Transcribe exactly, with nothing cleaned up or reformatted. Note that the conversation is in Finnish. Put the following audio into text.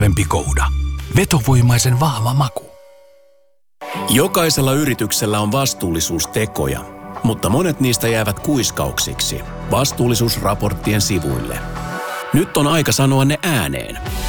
Kouda. Vetovoimaisen vahva maku. Jokaisella yrityksellä on vastuullisuustekoja, mutta monet niistä jäävät kuiskauksiksi vastuullisuusraporttien sivuille. Nyt on aika sanoa ne ääneen.